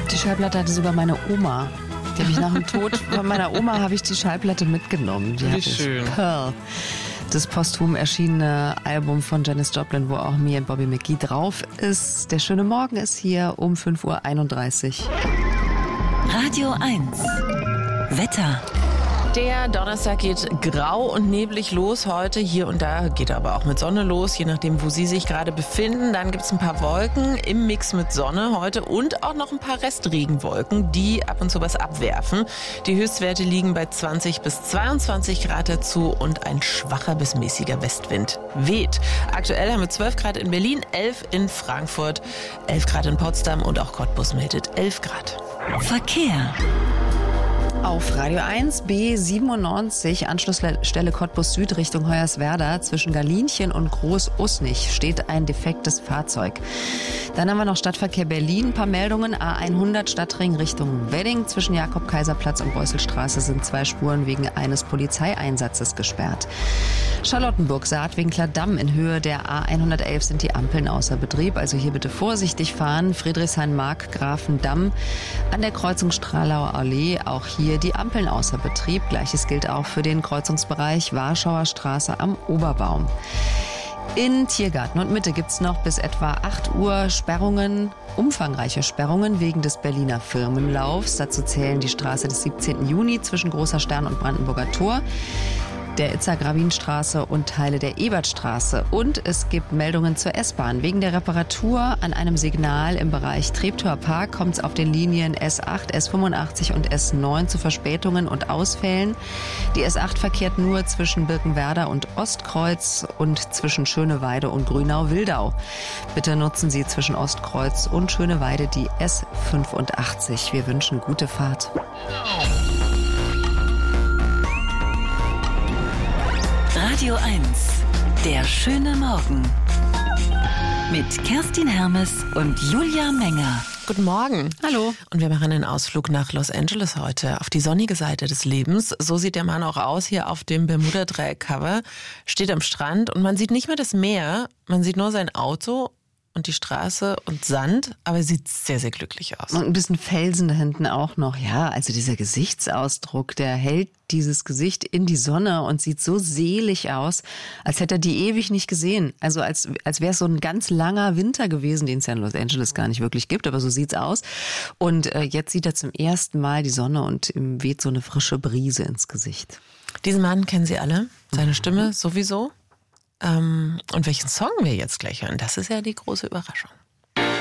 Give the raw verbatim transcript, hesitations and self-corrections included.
Die Schallplatte hatte sogar meine Oma. Die habe ich nach dem Tod von meiner Oma habe ich die Schallplatte mitgenommen. Die Wie schön. Pearl. Das posthum erschienene Album von Janis Joplin, wo auch Me and Bobby McGee drauf ist. Der schöne Morgen ist hier um fünf Uhr einunddreißig. Radio eins. Wetter. Der Donnerstag geht grau und neblig los heute. Hier und da geht er aber auch mit Sonne los, je nachdem, wo Sie sich gerade befinden. Dann gibt es ein paar Wolken im Mix mit Sonne heute und auch noch ein paar Restregenwolken, die ab und zu was abwerfen. Die Höchstwerte liegen bei zwanzig bis zweiundzwanzig Grad dazu und ein schwacher bis mäßiger Westwind weht. Aktuell haben wir zwölf Grad in Berlin, elf in Frankfurt, elf Grad in Potsdam und auch Cottbus meldet elf Grad. Verkehr. Auf Radio eins B siebenundneunzig, Anschlussstelle Cottbus Süd Richtung Hoyerswerda, zwischen Galinchen und Groß-Usnich steht ein defektes Fahrzeug. Dann haben wir noch Stadtverkehr Berlin, ein paar Meldungen. A hundert Stadtring Richtung Wedding, zwischen Jakob-Kaiser-Platz und Beuselstraße sind zwei Spuren wegen eines Polizeieinsatzes gesperrt. Charlottenburg-Saatwinkler Damm in Höhe der A hundertelf sind die Ampeln außer Betrieb, also hier bitte vorsichtig fahren. Friedrichshain-Mark-Grafendamm an der Kreuzung Stralauer Allee, auch hier die Ampeln außer Betrieb. Gleiches gilt auch für den Kreuzungsbereich Warschauer Straße am Oberbaum. In Tiergarten und Mitte gibt's noch bis etwa acht Uhr Sperrungen, umfangreiche Sperrungen wegen des Berliner Firmenlaufs. Dazu zählen die Straße des siebzehnten Juni zwischen Großer Stern und Brandenburger Tor, der Itzer-Gravin-Straße und Teile der Ebertstraße. Und es gibt Meldungen zur S-Bahn. Wegen der Reparatur an einem Signal im Bereich Treptower Park kommt es auf den Linien S acht, S fünfundachtzig und S neun zu Verspätungen und Ausfällen. Die S acht verkehrt nur zwischen Birkenwerda und Ostkreuz und zwischen Schöneweide und Grünau-Wildau. Bitte nutzen Sie zwischen Ostkreuz und Schöneweide die S fünfundachtzig. Wir wünschen gute Fahrt. Radio eins. Der schöne Morgen. Mit Kerstin Hermes und Julia Menger. Guten Morgen. Hallo. Und wir machen einen Ausflug nach Los Angeles heute, auf die sonnige Seite des Lebens. So sieht der Mann auch aus hier auf dem Bermuda-Dreieck-Cover. Steht am Strand und man sieht nicht mehr das Meer, man sieht nur sein Auto und die Straße und Sand, aber er sieht sehr, sehr glücklich aus. Und ein bisschen Felsen da hinten auch noch. Ja, also dieser Gesichtsausdruck, der hält dieses Gesicht in die Sonne und sieht so selig aus, als hätte er die ewig nicht gesehen. Also als, als wäre es so ein ganz langer Winter gewesen, den es ja in Los Angeles gar nicht wirklich gibt, aber so sieht's aus. Und äh, jetzt sieht er zum ersten Mal die Sonne und ihm weht so eine frische Brise ins Gesicht. Diesen Mann kennen Sie alle, seine Stimme sowieso. Ähm, und welchen Song wir jetzt gleich hören, das ist ja die große Überraschung.